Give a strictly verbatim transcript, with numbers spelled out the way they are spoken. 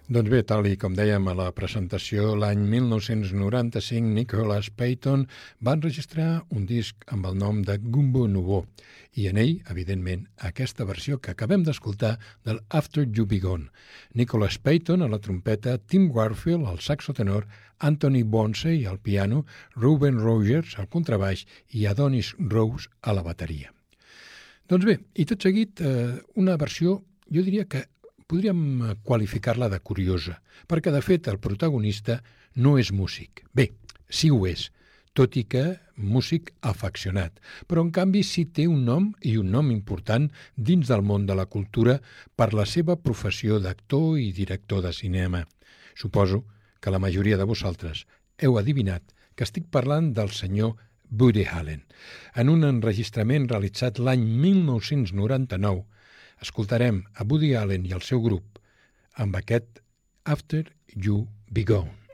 Doncs bé, tal i com dèiem a la presentació, l'any mil nou-cents noranta-cinc Nicholas Payton va enregistrar un disc amb el nom de Gumbo Nouveau i en ell, evidentment, aquesta versió que acabem d'escoltar del After You Be Gone. Nicholas Payton a la trompeta, Tim Warfield al saxo tenor, Anthony Bonsey al piano, Reuben Rogers al contrabaix i Adonis Rose a la bateria. Doncs bé, i tot seguit, eh, una versió, jo diria que podríem qualificar-la de curiosa, perquè de fet el protagonista no és músic. Bé, sí ho és, tot i que músic afeccionat, però en canvi sí té un nom i un nom important dins del món de la cultura per la seva professió d'actor i director de cinema. Suposo que la majoria de vosaltres heu adivinat que estic parlant del senyor Woody Allen. En un enregistrament realitzat l'any mil nou-cents noranta-nou, escoltarem a Woody Allen i el seu grup amb aquest After You Be Gone.